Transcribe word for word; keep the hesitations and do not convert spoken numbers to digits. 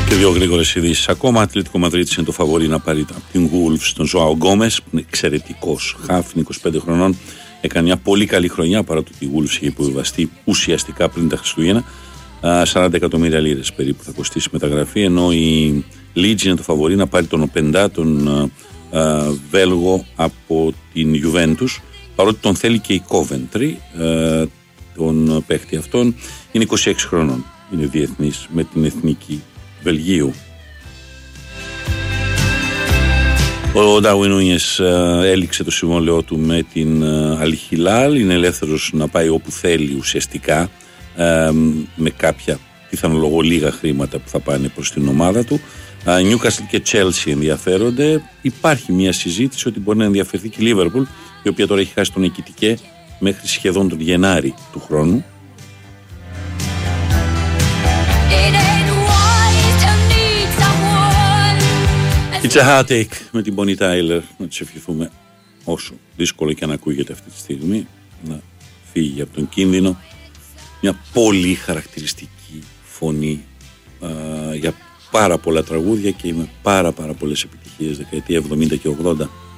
Και δύο γρήγορες ειδήσεις ακόμα. Ατλέτικο Μαδρίτης είναι το φαβορί να πάρει από την Wolves τον Ζωάο Γκόμες, που είναι εξαιρετικός χαφ, είναι είκοσι πέντε χρονών. Έκανε μια πολύ καλή χρονιά παρά το ότι η Wolves είχε υποβιβαστεί ουσιαστικά πριν τα Χριστούγεννα. σαράντα εκατομμύρια λίρες περίπου θα κοστίσει μεταγραφή, ενώ η Leeds είναι το φαβορί να πάρει τον Οπεντά, τον α, α, Βέλγο από την Juventus, παρότι τον θέλει και η Coventry, α, τον παίχτη αυτόν. Είναι είκοσι έξι χρονών, είναι διεθνής με την εθνική Βελγίου. Ο Ντάρουιν Νούνιες έληξε το συμβόλαιό του με την Αλ Χιλάλ, είναι ελεύθερος να πάει όπου θέλει ουσιαστικά, με κάποια πιθανολογώ λίγα χρήματα που θα πάνε προς την ομάδα του. Νιούκαστλ και Τσέλσι ενδιαφέρονται. Υπάρχει μια συζήτηση ότι μπορεί να ενδιαφερθεί και η Λίβερπουλ, η οποία τώρα έχει χάσει τον Εκιτικέ μέχρι σχεδόν τον Γενάρη του χρόνου. It's a hard take με την Bonnie Tyler, να της ευχηθούμε, όσο δύσκολο και αν ακούγεται αυτή τη στιγμή, να φύγει από τον κίνδυνο. Μια πολύ χαρακτηριστική φωνή α, για πάρα πολλά τραγούδια και με πάρα πάρα πολλές επιτυχίες δεκαετία εβδομήντα και ογδόντα.